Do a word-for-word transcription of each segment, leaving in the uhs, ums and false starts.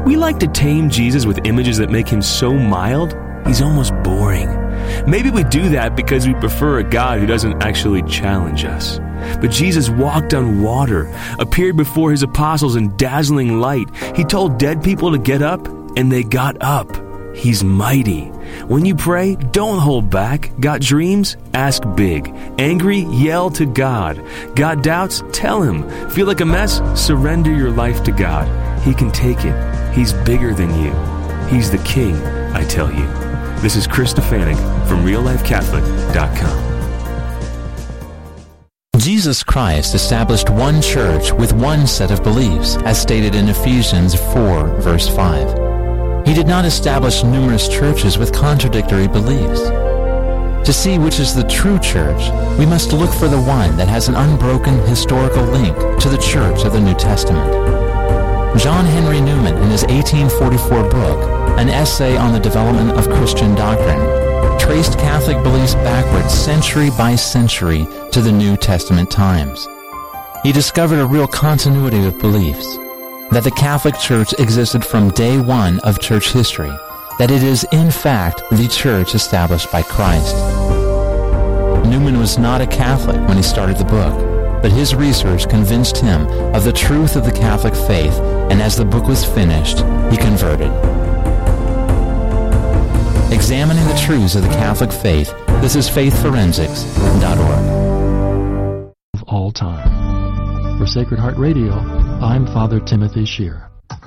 We like to tame Jesus with images that make him so mild, he's almost boring. Maybe we do that because we prefer a God who doesn't actually challenge us. But Jesus walked on water, appeared before his apostles in dazzling light. He told dead people to get up, and they got up. He's mighty. When you pray, don't hold back. Got dreams? Ask big. Angry? Yell to God. Got doubts? Tell him. Feel like a mess? Surrender your life to God. He can take it. He's bigger than you. He's the King, I tell you. This is Chris Stefanik from real life catholic dot com. Jesus Christ established one church with one set of beliefs, as stated in Ephesians four, verse five. He did not establish numerous churches with contradictory beliefs. To see which is the true church, we must look for the one that has an unbroken historical link to the church of the New Testament. John Henry Newman, in his eighteen forty-four book, An Essay on the Development of Christian Doctrine, traced Catholic beliefs backwards century by century to the New Testament times. He discovered a real continuity of beliefs, that the Catholic Church existed from day one of church history, that it is in fact the church established by Christ. Newman was not a Catholic when he started the book, but his research convinced him of the truth of the Catholic faith, and as the book was finished, he converted. Examining the truths of the Catholic faith, this is faith forensics dot org. Of all time. For Sacred Heart Radio, I'm Father Timothy Shear.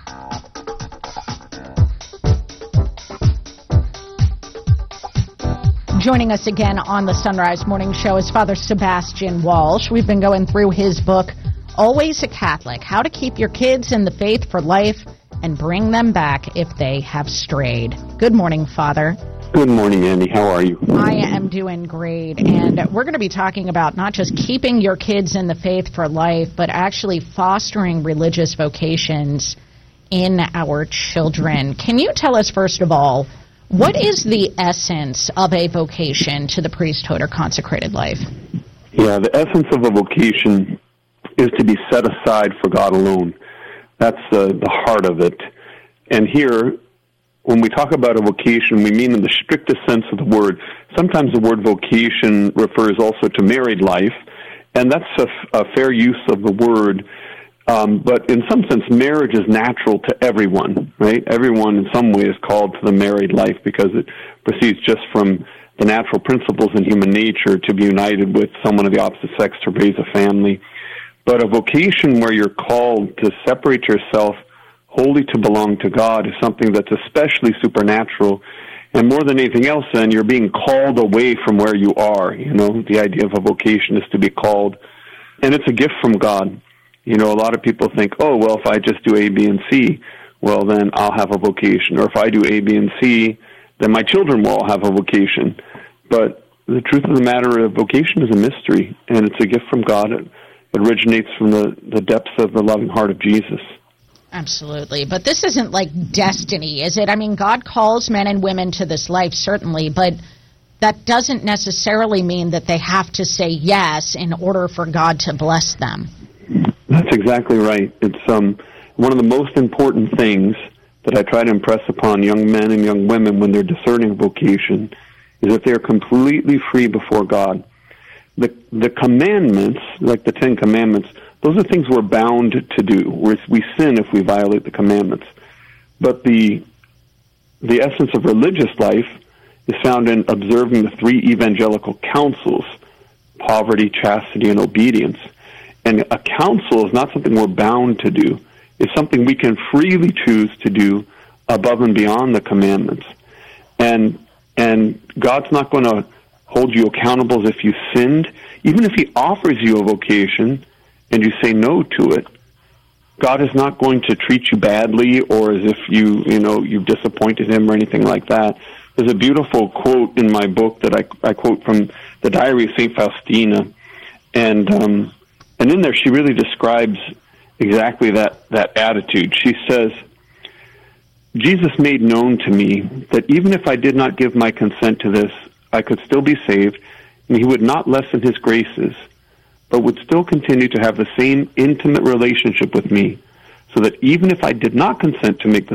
Joining us again on the Sunrise Morning Show is Father Sebastian Walsh. We've been going through his book, Always a Catholic, How to Keep Your Kids in the Faith for Life and Bring Them Back If They Have Strayed. Good morning, Father. Good morning, Andy. How are you? I am doing great, and we're going to be talking about not just keeping your kids in the faith for life, but actually fostering religious vocations in our children. Can you tell us, first of all, what is the essence of a vocation to the priesthood or consecrated life? Yeah, the essence of a vocation is to be set aside for God alone. That's uh, the heart of it. And here, when we talk about a vocation, we mean in the strictest sense of the word. Sometimes the word vocation refers also to married life, and that's a, a fair use of the word. Um, but in some sense, marriage is natural to everyone, right? Everyone in some way is called to the married life because it proceeds just from the natural principles in human nature to be united with someone of the opposite sex to raise a family. But a vocation where you're called to separate yourself wholly to belong to God is something that's especially supernatural. And more than anything else, then, you're being called away from where you are. You know, the idea of a vocation is to be called. And it's a gift from God. You know, a lot of people think, oh, well, if I just do A, B, and C, well, then I'll have a vocation. Or if I do A, B, and C, then my children will all have a vocation. But the truth of the matter, a vocation is a mystery, and it's a gift from God. It originates from the, the depths of the loving heart of Jesus. Absolutely. But this isn't like destiny, is it? I mean, God calls men and women to this life, certainly, but that doesn't necessarily mean that they have to say yes in order for God to bless them. That's exactly right. It's um, one of the most important things that I try to impress upon young men and young women when they're discerning a vocation is that they're completely free before God. The the commandments, like the Ten Commandments, those are things we're bound to do. We're, we sin if we violate the commandments. But the the essence of religious life is found in observing the three evangelical counsels, poverty, chastity, and obedience. And a counsel is not something we're bound to do. It's something we can freely choose to do above and beyond the commandments. And and God's not going to hold you accountable as if you sinned. Even if he offers you a vocation and you say no to it, God is not going to treat you badly or as if you, you know, you've disappointed him or anything like that. There's a beautiful quote in my book that I, I quote from the Diary of Saint Faustina. And um, and in there she really describes exactly that, that attitude. She says, Jesus made known to me that even if I did not give my consent to this, I could still be saved, and he would not lessen his graces, but would still continue to have the same intimate relationship with me, so that even if I did not consent to make the